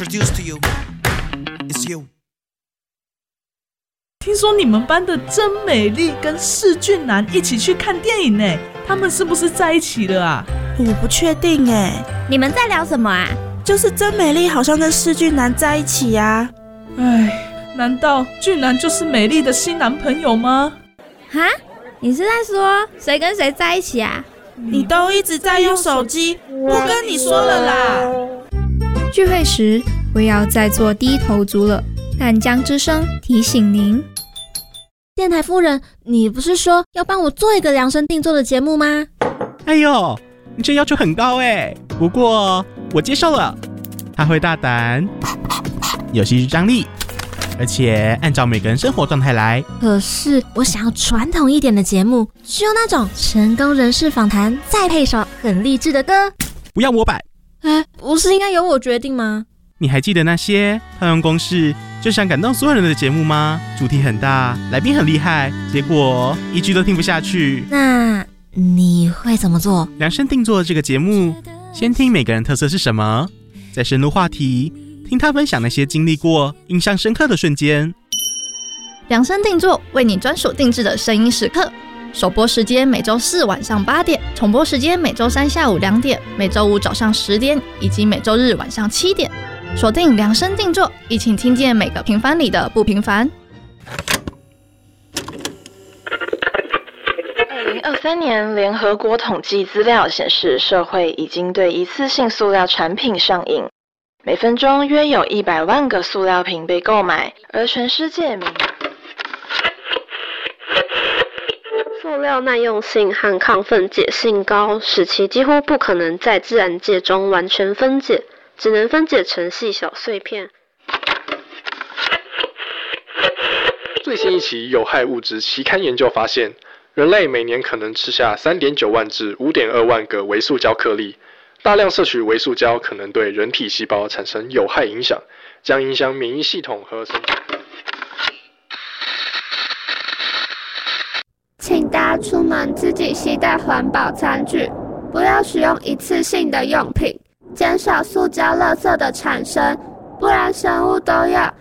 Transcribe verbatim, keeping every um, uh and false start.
Produce to you, it's you. 听说你们班的真美丽跟世俊男一起去看电影呢，他们是不是在一起了啊？ 我不确定哎。 你们在聊什么啊？ 就是真美丽好像跟世俊男在一起啊。 哎，难道俊男就是美丽的新男朋友吗？ 哈？你是在说谁跟谁在一起啊？ 你都一直在用手机，不跟你说了啦。 聚会时不要再做低头族了。淡江之声提醒您。 电台夫人，你不是说要帮我做一个量身定做的节目吗？ 哎呦，你这要求很高哎，不过我接受了。他会大胆，有戏剧张力，而且按照每个人生活状态来。 可是我想要传统一点的节目，只有那种成功人士访谈，再配首很励志的歌。 不要模板。 哎，不是应该由我决定吗？ 你还记得那些套用公式就想感动所有人的节目吗？主题很大，来宾很厉害，结果一句都听不下去。 那你会怎么做？ 量身定做这个节目，先听每个人特色是什么，再深入话题，听他分享那些经历过印象深刻的瞬间。 量身定做，为你专属定制的声音时刻。首播时间每周四晚上八点，重播时间每周三下午两点，每周五早上十点，以及每周日晚上七点。锁定量身定做，一起听见每个平凡里的不平凡。 二零二三年联合国统计资料显示，社会已经对一次性塑料产品上瘾，每分钟约有一百万个塑料瓶被购买，而全世界每塑料耐用性和抗分解性高，使其几乎不可能在自然界中完全分解，只能分解成细小碎片。 最新一期有害物质期刊研究发现，人类每年可能吃下 三点九万至五点二万个微塑胶颗粒，大量摄取微塑胶可能对人体细胞产生有害影响，将影响免疫系统和生长。 请大家出门自己携带环保餐具，不要使用一次性的用品，减少塑胶垃圾的产生，不然生物都要